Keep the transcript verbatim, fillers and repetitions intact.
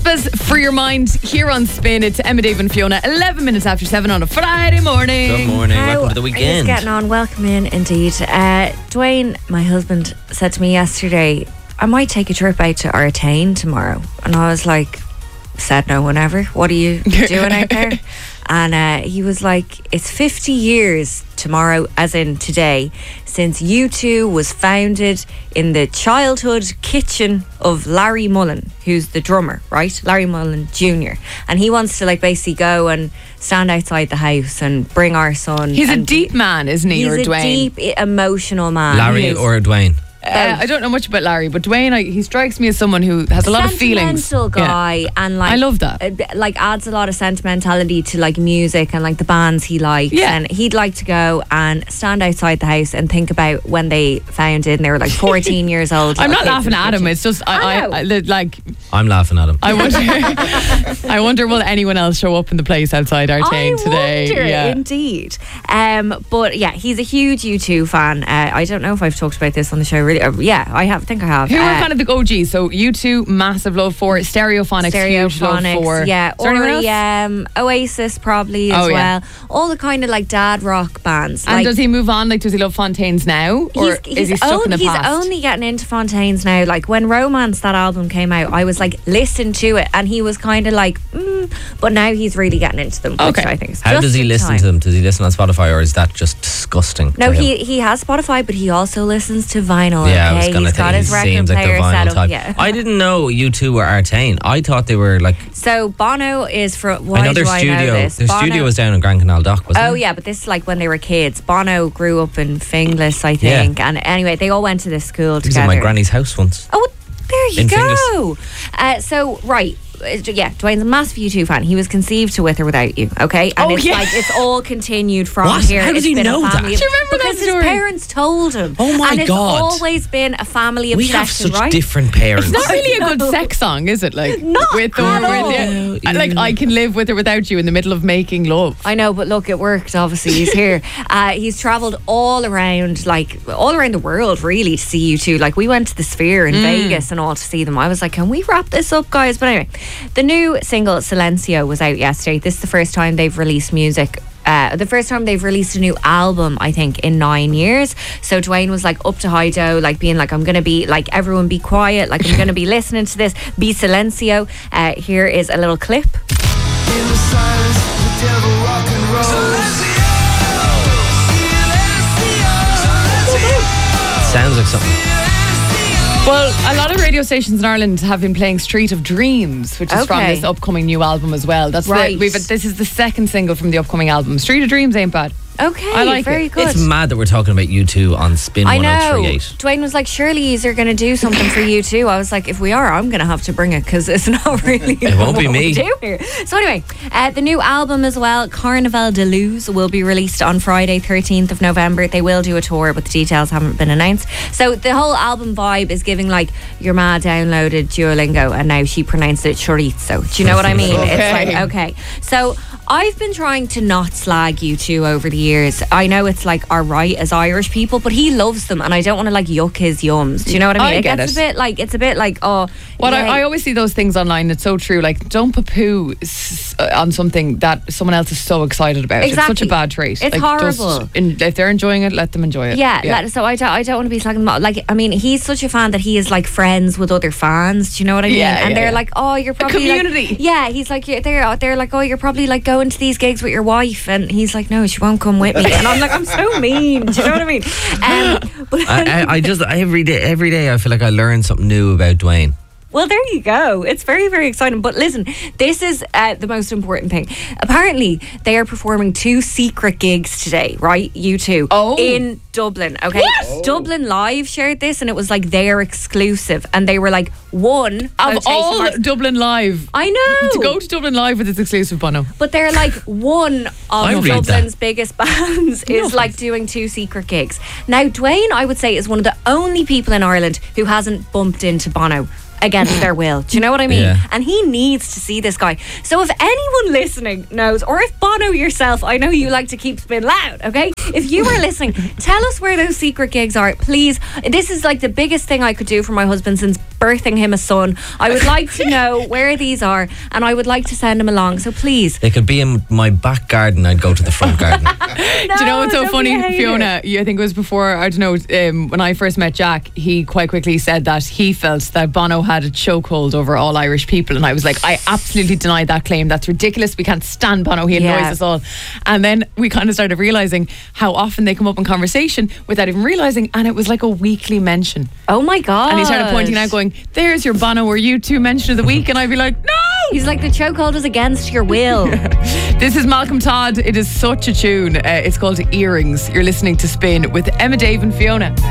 Aespa's For Your Mind here on Spin. It's Emma, Dave and Fiona, eleven minutes after seven on a Friday morning. Good morning, How welcome to the are you weekend. getting on? Welcome in, indeed. Uh, Dwayne, my husband, said to me yesterday, I might take a trip out to Artane tomorrow. And I was like, said no one ever. What are you doing out there? And uh, he was like, it's fifty years tomorrow, as in today, since U two was founded in the childhood kitchen of Larry Mullen, who's the drummer, right? Larry Mullen Junior And he wants to like basically go and stand outside the house and bring our son. He's a and deep man, isn't he, He's or a Dwayne? deep, e- emotional man. Larry He is or Dwayne? Uh, I don't know much about Larry, but Dwayne, I, he strikes me as someone who has a lot of feelings. Sentimental guy, Yeah. and like I love that. uh, like adds a lot of sentimentality to like music and like the bands he likes. Yeah. And he'd like to go and stand outside the house and think about when they found it and they were like fourteen years old. I'm not Okay, laughing at him. It's just I, I I, know. I, li- like I'm laughing at him. I wonder. I wonder will anyone else show up in the place outside Artane I today? wonder, yeah. indeed. Um, but yeah, he's a huge U two fan. Uh, I don't know if I've talked about this on the show. Really, uh, yeah, I have. I think I have. Who are Uh, kind of the O Gs? So U two, massive love for Stereophonics, huge love Stereophonics, for. yeah, Is there anyone else? or um, Oasis probably as Oh, yeah. well. All the kind of like dad rock bands. And like, does he move on? Like, does he love Fontaines now, or he's, is he he's stuck on- in the he's past? only getting into Fontaines now. Like when Romance, that album came out, I was like, listen to it, and he was kind of like, mm, but now he's really getting into them. Which Okay. I think is How just does he in listen time. to them? Does he listen on Spotify, or is that just disgusting? No, to him? he he has Spotify, but he also listens to vinyl. Yeah, okay? I was gonna He's got think his he record seems like the player vinyl set up. type. Yeah. I didn't know you two were Artane. I thought they were like. So Bono is for. Why I know do their I studio. know this? Their Bono, studio was down in Grand Canal Dock, wasn't Oh it? yeah, but this is like when they were kids. Bono grew up in Finglas, I Yeah. think, and anyway, they all went to this school He was together. at my granny's house once. Oh, there you In go. Uh, so right. uh, Yeah, Dwayne's a massive U two fan. He was conceived to With or Without You, okay? And Oh, it's yeah. like it's all continued from What? here. How does It's he been a know that? family- Do you remember that because story? his parents told him. Oh my and it's God. always been a family We obsession, have such right? different parents. It's not really a good No. sex song, is it? Like Not with or at all. with yeah. Like I can live with or without you in the middle of making love. I know, but look, it worked. Obviously, he's here. uh, he's travelled all around, like all around the world, really, to see you two. Like we went to the Sphere in Vegas and all to see them. I was like, can we wrap this up, guys? But anyway, the new single Silencio was out yesterday. This is the first time they've released music. Uh, the first time they've released a new album, I think, in nine years. So Dwayne was like up to high dough, like being like, I'm gonna be like, everyone be quiet, like I'm gonna be listening to this. Be Silencio. Uh, here is a little clip. In the silence, the devil rock and roll. Sounds like something. Well, a lot of radio stations in Ireland have been playing Street of Dreams, which is from Okay. this upcoming new album as well. That's Right. the, we've, this is the second single from the upcoming album. Street of Dreams ain't bad. Okay, I like very it. good. It's mad that we're talking about you two on Spin I one oh know. three eight. Dwayne was like, surely you're going to do something for you too. I was like, if we are, I'm going to have to bring it because it's not really It won't be what me. we do here. So anyway, uh, the new album as well, Carnival de Luz, will be released on Friday, thirteenth of November. They will do a tour, but the details haven't been announced. So the whole album vibe is giving like your ma downloaded Duolingo and now she pronounced it chorizo. Do you know what I mean? Okay. It's like, okay. So I've been trying to not slag you two over the years. I know it's like our right as Irish people, but he loves them and I don't want to like yuck his yums. Do you know what I mean? I it get gets it. a bit like, it's a bit like, oh. What yeah, I, I always see those things online. It's so true. Like, don't poo-poo s- uh, on something that someone else is so excited about. It's such a Exactly. bad trait. It's like, horrible. Just, in, if they're enjoying it, let them enjoy it. Yeah, let- so I don't, I don't want to be slagging them off. Like, I mean, he's such a fan that he is like friends with other fans. Do you know what I mean? Yeah, and yeah, they're yeah. like, oh, you're probably like- community. yeah, he's like, you're, they're they're like, oh, you're probably like going to these gigs with your wife, and he's like, no, she won't come with me. And I'm like, I'm so mean. Do you know what I mean? Um, but I, I, I just every day, every day, I feel like I learn something new about Dwayne. Well, there you go. It's very, very exciting. But listen, this is uh, the most important thing. Apparently, they are performing two secret gigs today, right? You two. Oh. In Dublin, okay? What? Dublin Live shared this and it was like their exclusive. And they were like, one... Of Quotation all marks- Dublin Live. I know. To go to Dublin Live with its exclusive Bono. But they're like one I of read Dublin's biggest bands is like doing two secret gigs. Now, Dwayne, I would say, is one of the only people in Ireland who hasn't bumped into Bono against their will. Do you know what I mean? Yeah. And he needs to see this guy. So if anyone listening knows, or if Bono yourself, I know you like to keep Spin loud, okay? If you are listening, tell us where those secret gigs are, please. This is like the biggest thing I could do for my husband since birthing him a son. I would like to know where these are, and I would like to send him along. So please. They could be in my back garden. I'd go to the front garden. No, Do you know what's so don't funny, be a hater. Fiona? You, I think it was before, I don't know, um, when I first met Jack, he quite quickly said that he felt that Bono had a chokehold over all Irish people. And I was like, I absolutely deny that claim. That's ridiculous. We can't stand Bono. He annoys Yeah. us all. And then we kind of started realising how often they come up in conversation without even realising. And it was like a weekly mention. Oh my God. And he started pointing out, going, there's your Bono or you two mention of the week. And I'd be like, no! He's like, the chokehold is against your will. This is Malcolm Todd. It is such a tune. Uh, it's called Earrings. You're listening to Spin with Emma, Dave and Fiona.